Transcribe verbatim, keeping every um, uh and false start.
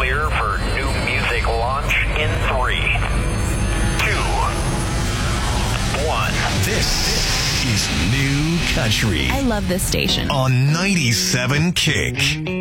clear for new music launch in three, two, one. This is New Country I love this station. on ninety-seven Kick.